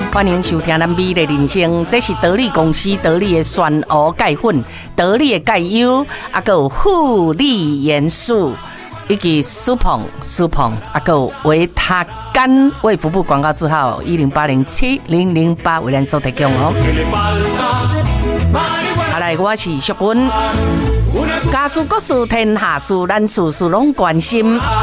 欢迎收听咱美的人生，这是得力公司得力的酸蚵钙粉、得力的钙油，还有护理元素，以及舒胖，还有维他肝。卫福部广告字号108070008为咱所提供哦。好来，我是淑君，家事国事天下事，咱事事拢关心。